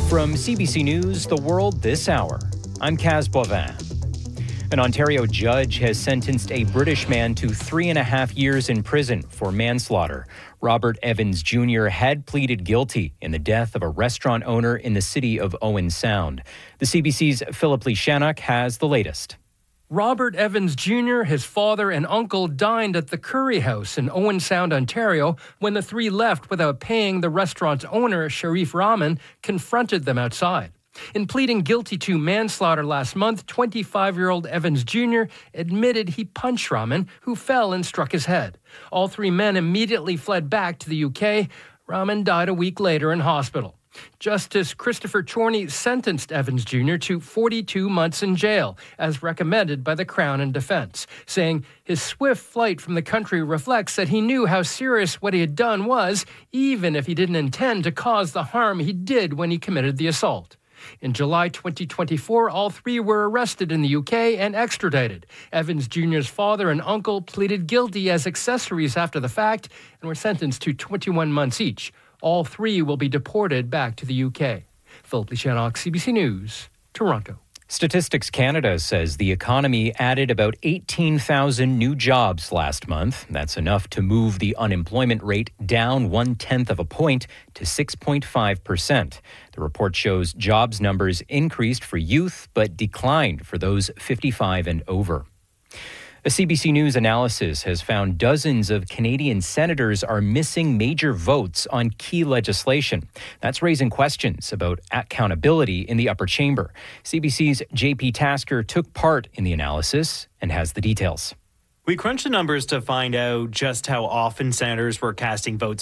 From CBC News, The World This Hour, I'm Kaz Boivin. An Ontario judge has sentenced a British man to 3.5 years in prison for manslaughter. Robert Evans Jr. had pleaded guilty in the death of a restaurant owner in the city of Owen Sound. The CBC's Philip Lishanuk has the latest. Robert Evans Jr., his father and uncle dined at the Curry House in Owen Sound, Ontario, when the three left without paying. The restaurant's owner, Sharif Rahman, confronted them outside. In pleading guilty to manslaughter last month, 25-year-old Evans Jr. admitted he punched Rahman, who fell and struck his head. All three men immediately fled back to the UK. Rahman died a week later in hospital. Justice Christopher Chorney sentenced Evans Jr. to 42 months in jail, as recommended by the Crown and Defence, saying his swift flight from the country reflects that he knew how serious what he had done was, even if he didn't intend to cause the harm he did when he committed the assault. In July 2024, all three were arrested in the UK and extradited. Evans Jr.'s father and uncle pleaded guilty as accessories after the fact and were sentenced to 21 months each. All three will be deported back to the UK. Philip Lishanuk, CBC News, Toronto. Statistics Canada says the economy added about 18,000 new jobs last month. That's enough to move the unemployment rate down 0.1 of a point to 6.5%. The report shows jobs numbers increased for youth but declined for those 55 and over. A CBC News analysis has found dozens of Canadian senators are missing major votes on key legislation. That's raising questions about accountability in the upper chamber. CBC's JP Tasker took part in the analysis and has the details. We crunched the numbers to find out just how often senators were casting votes